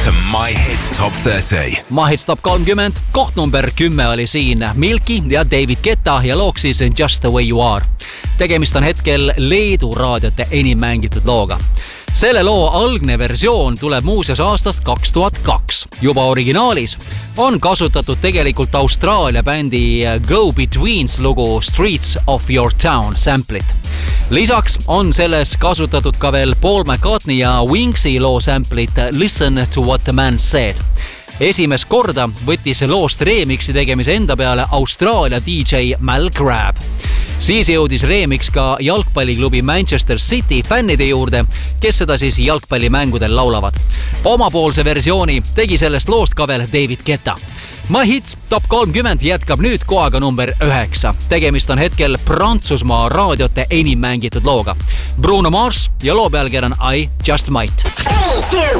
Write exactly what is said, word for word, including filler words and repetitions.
to My Hits Top thirty. My Hits Top kolmkümmend, koht number kümme oli siin Milky ja David Guetta ja looks siis Just the Way You Are. Tegemist on hetkel Leedu raadiote enim mängitud looga. Selle loo algne versioon tuleb muuseas aastast kaks tuhat kaks. Juba originaalis on kasutatud tegelikult Austraalia bändi Go Betweens lugu Streets of Your Town samplit. Lisaks on selles kasutatud ka veel Paul McCartney ja Wingsi loo samplit Listen to What the Man Said. Esimest korda võttis loost remixi tegemise enda peale Austraalia D J Mal Grab. Siis jõudis remix ka jalgpalliklubi Manchester City fännide juurde, kes seda siis jalgpallimängudel laulavad. Omapoolse versiooni tegi sellest loost ka veel David Guetta. My Hits Top kolmkümmend jätkab nüüd kohaga number üheksa. Tegemist on hetkel Prantsusmaa raadiote enim mängitud looga. Bruno Mars ja loo pealkiri on I Just Might. three, two,